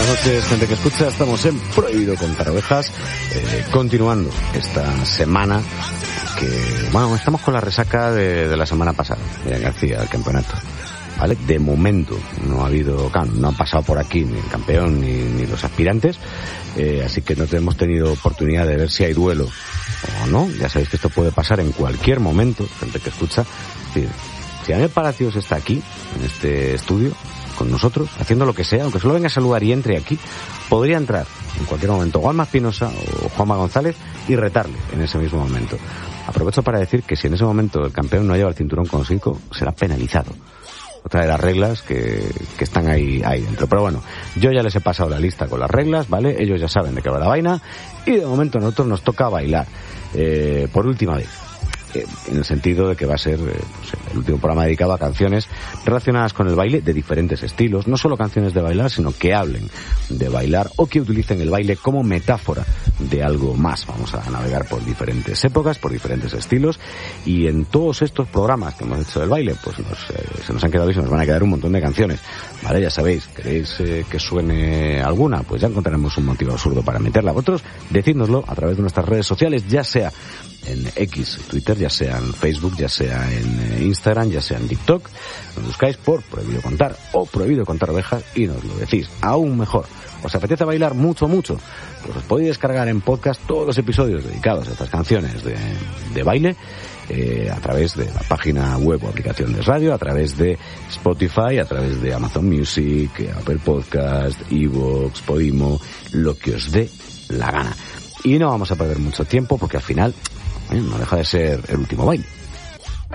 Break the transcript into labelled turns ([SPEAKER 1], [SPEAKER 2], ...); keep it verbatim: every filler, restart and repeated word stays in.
[SPEAKER 1] buenas noches, gente que escucha. Estamos en Prohibido Contar Ovejas, eh, continuando esta semana que, bueno, estamos con la resaca de, de la semana pasada, de García, del campeonato. ¿Vale? De momento no ha habido, claro, no han pasado por aquí ni el campeón ni, ni los aspirantes, eh, así que no hemos tenido oportunidad de ver si hay duelo o no. Ya sabéis que esto puede pasar en cualquier momento, gente que escucha. Sí, si Daniel Palacios está aquí, en este estudio, con nosotros, haciendo lo que sea, aunque solo venga a saludar y entre aquí, podría entrar en cualquier momento Juanma Espinosa o Juanma González y retarle en ese mismo momento. Aprovecho para decir que si en ese momento el campeón no lleva el cinturón consigo, será penalizado. Otra de las reglas que, que están ahí, ahí dentro. Pero bueno, yo ya les he pasado la lista con las reglas, ¿vale? Ellos ya saben de qué va la vaina y de momento a nosotros nos toca bailar eh, por última vez. Eh, en el sentido de que va a ser eh, pues, el último programa dedicado a canciones relacionadas con el baile de diferentes estilos, no solo canciones de bailar, sino que hablen de bailar o que utilicen el baile como metáfora de algo más. Vamos a navegar por diferentes épocas, por diferentes estilos, y en todos estos programas que hemos hecho del baile, pues nos, eh, se nos han quedado y se nos van a quedar un montón de canciones, ¿vale? Ya sabéis, ¿queréis eh, que suene alguna? Pues ya encontraremos un motivo absurdo para meterla. Vosotros decídnoslo a través de nuestras redes sociales, ya sea en X, Twitter, ya sea en Facebook, ya sea en Instagram, ya sea en TikTok. Nos buscáis por Prohibido Contar o Prohibido Contar Ovejas y nos lo decís. Aún mejor, ¿os apetece bailar mucho, mucho? Pues os podéis descargar en podcast todos los episodios dedicados a estas canciones de, de baile eh, a través de la página web o aplicación de radio, a través de Spotify, a través de Amazon Music, Apple Podcast, iVoox, Podimo, lo que os dé la gana. Y no vamos a perder mucho tiempo porque al final Eh, no deja de ser el último baile.